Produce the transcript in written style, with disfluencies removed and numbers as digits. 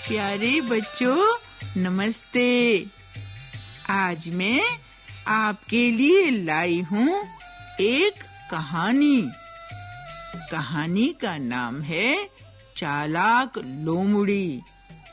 प्यारे बच्चों नमस्ते। आज मैं आपके लिए लाई हूँ एक कहानी। कहानी का नाम है चालाक लोमड़ी।